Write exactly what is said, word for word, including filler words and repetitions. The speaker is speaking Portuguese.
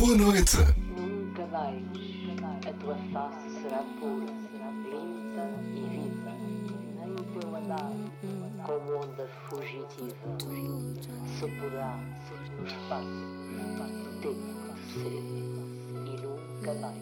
Boa noite. Nunca mais a tua face será pura, limpa e viva, nem o teu andar, como onda fugitiva, se poderá no espaço do tempo ser, e nunca mais